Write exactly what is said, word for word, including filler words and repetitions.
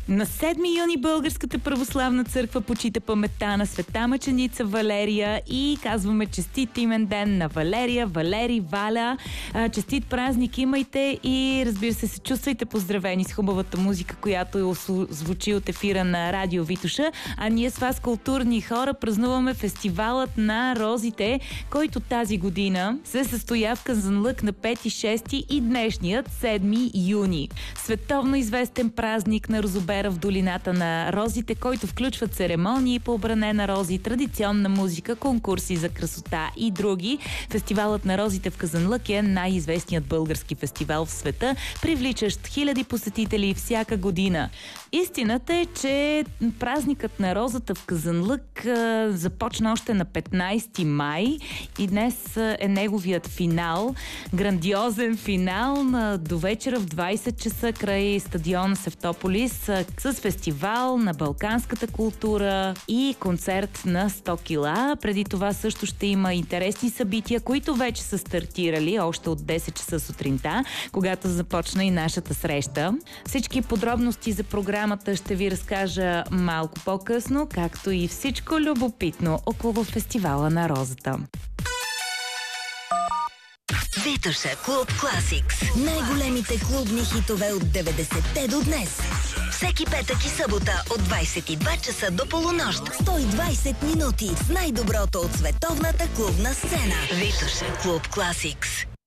На седми юни Българската православна църква почита паметта на света мъченица Валерия и казваме честит имен ден на Валерия, Валери, Валя. Честит празник имайте и разбира се, се чувствайте поздравени с хубавата музика, която звучи от ефира на Радио Витоша. А ние с вас, културни хора, празнуваме фестивалът на розите, който тази година се състоя в Казанлък на пети, шести и днешният седми юни. Световно известен празник на розобера в долината на розите, който включва церемонии по бране на рози, традиционна музика, конкурси за красота и други. Фестивалът на розите в Казанлък е най-известният български фестивал в света, привличащ хиляди посетители всяка година. Истината е, че празникът на розата в Казанлък а, започна още на петнайсети май и днес е неговият финал. Грандиозен финал на до вечера в двайсет часа край стадион Севтополис а, с фестивал на балканската култура и концерт на сто кила. Преди това също ще има интересни събития, които вече са стартирали още от десет часа сутринта, когато започна и нашата среща. Всички подробности за програмата ще ви разкажа малко по-късно, както и всичко любопитно около фестивала на розата. Витоша Клуб Класикс. Най-големите клубни хитове от деветдесетте до днес. Всеки петък и събота от двайсет и два часа до полунощ. сто и двайсет минути с най-доброто от световната клубна сцена. Витоша Клуб Класикс.